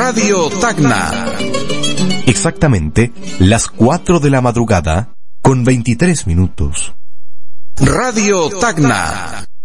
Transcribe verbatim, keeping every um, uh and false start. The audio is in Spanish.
Radio Tacna. Exactamente las cuatro de la madrugada con veintitrés minutos. Radio Tacna.